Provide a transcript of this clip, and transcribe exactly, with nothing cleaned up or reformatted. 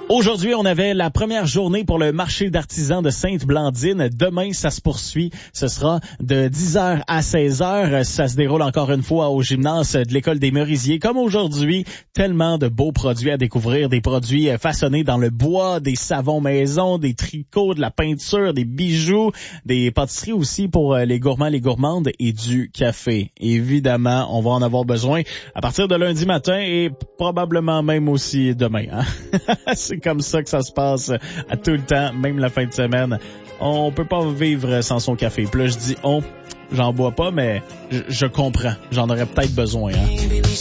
Aujourd'hui, on avait la première journée pour le marché d'artisans de Sainte-Blandine. Demain, ça se poursuit. Ce sera de dix heures à seize heures. Ça se déroule encore une fois au gymnase de l'École des Merisiers. Comme aujourd'hui, tellement de beaux produits à découvrir. Des produits façonnés dans le bois, des savons maison, des tricots, de la peinture, des bijoux, des pâtisseries aussi pour les gourmands, les gourmandes et du café. Évidemment, on va en avoir besoin à partir de lundi matin et probablement même aussi demain. Hein? C'est comme ça que ça se passe à tout le temps, même la fin de semaine. On peut pas vivre sans son café. Puis là, je dis on, j'en bois pas, mais je, je comprends. J'en aurais peut-être besoin. Hein?